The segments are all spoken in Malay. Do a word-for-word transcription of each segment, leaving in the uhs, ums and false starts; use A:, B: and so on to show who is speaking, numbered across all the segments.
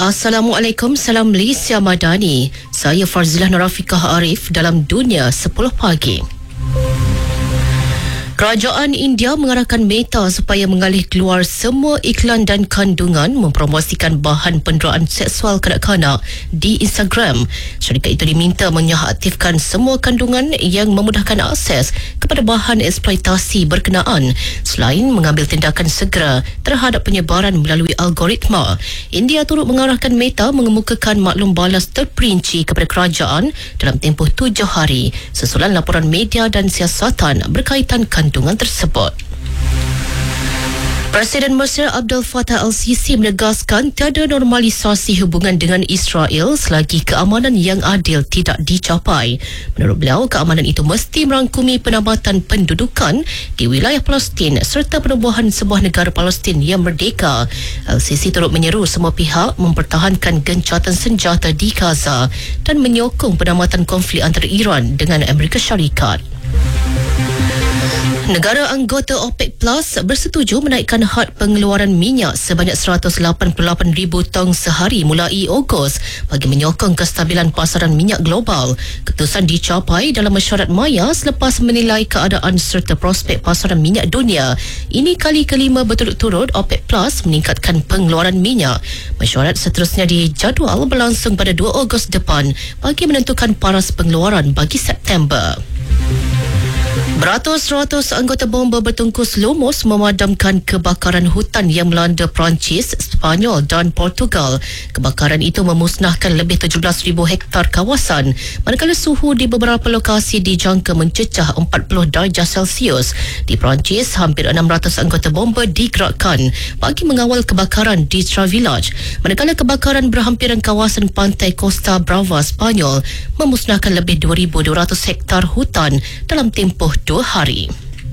A: Assalamualaikum, salam Malaysia Madani. Saya Farzilah Nurafikah Arif dalam Dunia sepuluh Pagi. Kerajaan India mengarahkan Meta supaya mengalih keluar semua iklan dan kandungan mempromosikan bahan penderaan seksual kanak-kanak di Instagram. Syarikat itu diminta menyeaktifkan semua kandungan yang memudahkan akses kepada bahan eksploitasi berkenaan selain mengambil tindakan segera terhadap penyebaran melalui algoritma. India turut mengarahkan Meta mengemukakan maklum balas terperinci kepada kerajaan dalam tempoh tujuh hari susulan laporan media dan siasatan berkaitan kandungan tersebut. Presiden Mesir Abdel Fattah Al-Sisi menegaskan tiada normalisasi hubungan dengan Israel selagi keamanan yang adil tidak dicapai. Menurut beliau, keamanan itu mesti merangkumi penambatan pendudukan di wilayah Palestin serta penubuhan sebuah negara Palestin yang merdeka. Al-Sisi turut menyeru semua pihak mempertahankan gencatan senjata di Gaza dan menyokong penambatan konflik antara Iran dengan Amerika Syarikat. Negara anggota OPEC Plus bersetuju menaikkan had pengeluaran minyak sebanyak seratus lapan puluh lapan ribu tong sehari mulai Ogos bagi menyokong kestabilan pasaran minyak global. Keputusan dicapai dalam mesyuarat maya selepas menilai keadaan serta prospek pasaran minyak dunia. Ini kali kelima berturut-turut OPEC Plus meningkatkan pengeluaran minyak. Mesyuarat seterusnya dijadual berlangsung pada dua Ogos depan bagi menentukan paras pengeluaran bagi September. Beratus-ratus anggota bomba bertungkus lumus memadamkan kebakaran hutan yang melanda Perancis, Sepanyol dan Portugal. Kebakaran itu memusnahkan lebih tujuh belas ribu hektar kawasan, manakala suhu di beberapa lokasi dijangka mencecah empat puluh darjah Celsius. Di Perancis, hampir enam ratus anggota bomba digerakkan bagi mengawal kebakaran di Travelodge, manakala kebakaran berhampiran kawasan pantai Costa Brava, Sepanyol memusnahkan lebih dua ribu dua ratus hektar hutan dalam tempoh dua hari.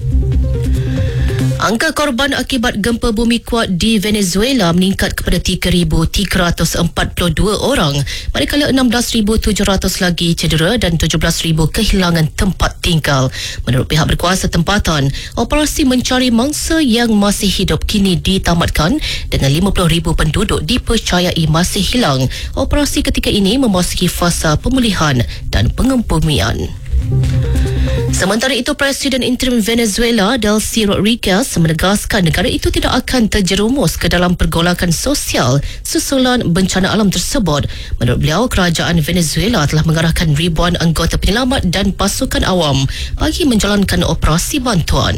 A: Angka korban akibat gempa bumi kuat di Venezuela meningkat kepada tiga ribu tiga ratus empat puluh dua orang, manakala enam belas ribu tujuh ratus lagi cedera dan tujuh belas ribu kehilangan tempat tinggal. Menurut pihak berkuasa tempatan, operasi mencari mangsa yang masih hidup kini ditamatkan dengan lima puluh ribu penduduk dipercayai masih hilang. Operasi ketika ini memasuki fasa pemulihan dan pengembumian. Sementara itu, Presiden Interim Venezuela Delcy Rodriguez menegaskan negara itu tidak akan terjerumus ke dalam pergolakan sosial susulan bencana alam tersebut. Menurut beliau, kerajaan Venezuela telah mengarahkan ribuan anggota penyelamat dan pasukan awam bagi menjalankan operasi bantuan.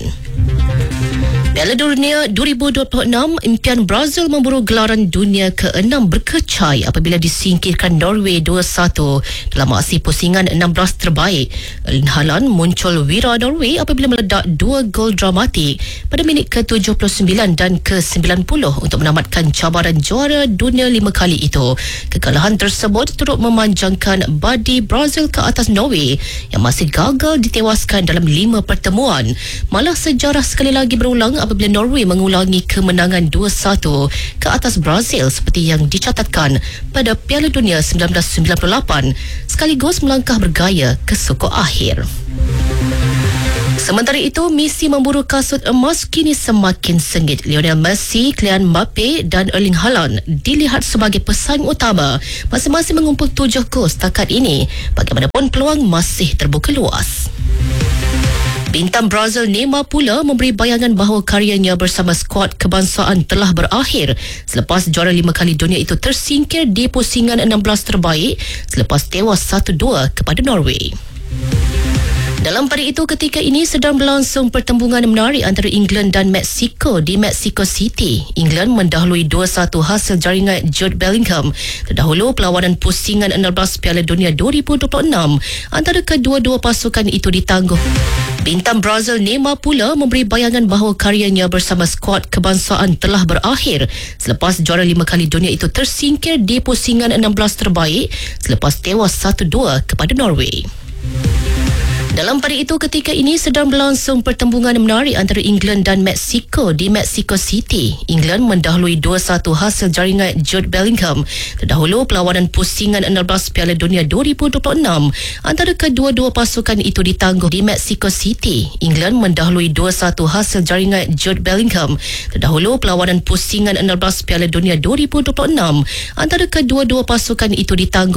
A: Piala Dunia dua ribu dua puluh enam, impian Brazil memburu gelaran dunia keenam berkecai apabila disingkirkan Norway dua satu dalam aksi pusingan enam belas terbaik. Erling Haaland muncul wira Norway apabila meledak dua gol dramatik pada minit ke tujuh puluh sembilan dan ke sembilan puluh untuk menamatkan cabaran juara dunia lima kali itu. Kekalahan tersebut turut memanjangkan badi Brazil ke atas Norway yang masih gagal ditewaskan dalam lima pertemuan. Malah sejarah sekali lagi berulang apabila Norway mengulangi kemenangan dua satu ke atas Brazil seperti yang dicatatkan pada Piala Dunia sembilan belas sembilan puluh lapan, sekaligus melangkah bergaya ke sukuk akhir. Sementara itu, misi memburu kasut emas kini semakin sengit. Lionel Messi, Kylian Mbappe dan Erling Haaland dilihat sebagai pesaing utama, masing-masing mengumpul tujuh gol setakat ini. Bagaimanapun, peluang masih terbuka luas. Bintang Brazil Neymar pula memberi bayangan bahawa karyanya bersama skuad kebangsaan telah berakhir selepas juara lima kali dunia itu tersingkir di pusingan enam belas terbaik selepas tewas satu dua kepada Norway. Dalam pada itu, ketika ini sedang berlangsung pertembungan menarik antara England dan Mexico di Mexico City. England mendahului dua satu hasil jaringan Jude Bellingham. Terdahulu, perlawanan pusingan enam belas Piala Dunia dua ribu dua puluh enam antara kedua-dua pasukan itu ditangguh. Bintang Brazil Neymar pula memberi bayangan bahawa karyanya bersama skuad kebangsaan telah berakhir selepas juara lima kali dunia itu tersingkir di pusingan enam belas terbaik selepas tewas satu dua kepada Norway. Dalam pada itu, ketika ini sedang berlangsung pertembungan menarik antara England dan Mexico di Mexico City. England mendahului dua satu hasil jaringan Jude Bellingham. Terdahulu, perlawanan pusingan enam belas Piala Dunia dua ribu dua puluh enam antara kedua-dua pasukan itu ditangguh di Mexico City. England mendahului dua satu hasil jaringan Jude Bellingham. Terdahulu, perlawanan pusingan enam belas Piala Dunia dua ribu dua puluh enam antara kedua-dua pasukan itu ditangguh